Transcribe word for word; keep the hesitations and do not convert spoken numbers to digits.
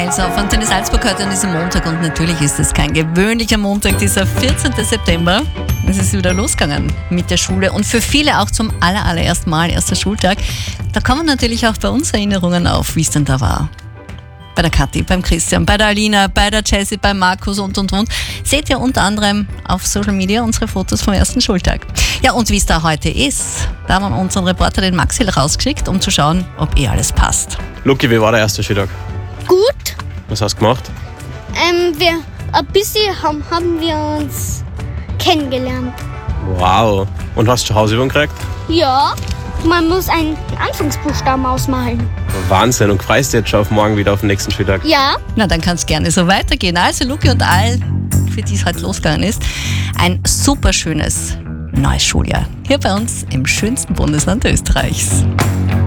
Also von Tennis Salzburg heute an diesem Montag und natürlich ist es kein gewöhnlicher Montag, dieser vierzehnten September. Es ist wieder losgegangen mit der Schule und für viele auch zum aller, allerersten Mal, erster Schultag. Da kommen natürlich auch bei uns Erinnerungen auf, wie es denn da war. Bei der Kathi, beim Christian, bei der Alina, bei der Jessie, bei Markus und und und. Seht ihr unter anderem auf Social Media unsere Fotos vom ersten Schultag. Ja, und wie es da heute ist, da haben wir unseren Reporter, den Maxil, rausgeschickt, um zu schauen, ob eh alles passt. Luki, wie war der erste Schultag? Gut. Was hast du gemacht? Ähm, wir, ein bisschen haben, haben wir uns kennengelernt. Wow. Und hast du schon Hausübung gekriegt? Ja, man muss einen Anfangsbuchstaben ausmalen. Wahnsinn. Und freust du jetzt schon auf morgen wieder auf den nächsten Schultag? Ja. Na, dann kann es gerne so weitergehen. Also, Luki und all, für die es heute losgegangen ist, ein super schönes neues Schuljahr. Hier bei uns im schönsten Bundesland Österreichs.